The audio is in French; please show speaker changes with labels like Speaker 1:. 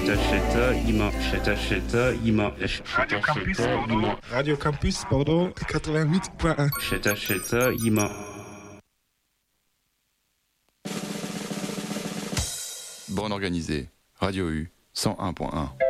Speaker 1: Radio Campus, pardon, 88.1.
Speaker 2: Borne organisée, Radio U 101.1.